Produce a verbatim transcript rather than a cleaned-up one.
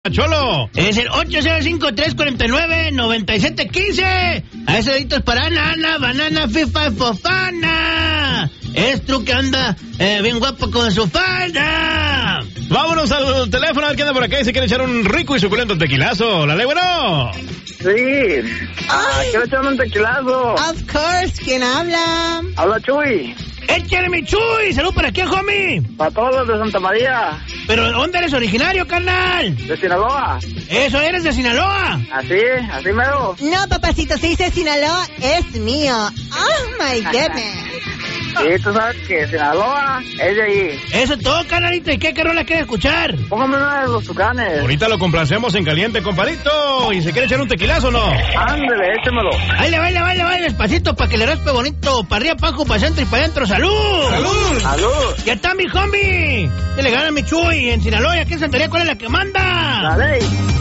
Cholo. Es el ocho cero cinco, tres cuatro nueve, nueve siete uno cinco. A ese dedito es para Nana, Banana, Fifa, Fofana. Es tú que anda eh, bien guapo con su falda. Vámonos al teléfono a ver qué anda por acá y se quiere echar un rico y suculento tequilazo. ¿La ley, bueno? Sí. Ah, quiero echarme un tequilazo. Of course, ¿quién habla? Habla Chuy. ¡Échale, mi Chuy! ¡Salud para quién, homie! Para todos los de Santa María. ¿Pero dónde eres originario, carnal? De Sinaloa. ¿Eso eres de Sinaloa? Así, así mero. No, papacito, si dice Sinaloa, es mío. Oh, my goodness. Sí, tú sabes que Sinaloa es de ahí. Eso es todo, carnalito. ¿Y qué, qué rola quieres escuchar? Póngame una de los Tucanes. Ahorita lo complacemos en caliente, compadrito. ¿Y se quiere echar un tequilazo o no? Ándale, échemelo. Baile, baile, baile, baile, despacito para que le raspe bonito. Para arriba, para abajo, para centro y para adentro. ¡Salud! ¡Salud! ¡Salud! Ya está, mi homie. ¿Qué le gana a mi Chuy? En Sinaloa, aquí en Santaría, ¿cuál es la que manda? La ley.